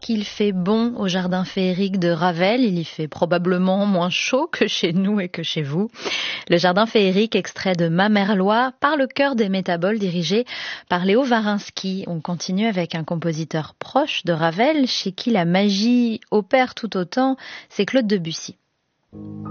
qu'il fait bon au jardin féerique de Ravel. Il y fait probablement moins chaud que chez nous et que chez vous. Le jardin féerique, extrait de Ma Merlois, par le chœur des Métaboles, dirigé par Léo Varinsky. On continue avec un compositeur proche de Ravel, chez qui la magie opère tout autant, c'est Claude Debussy.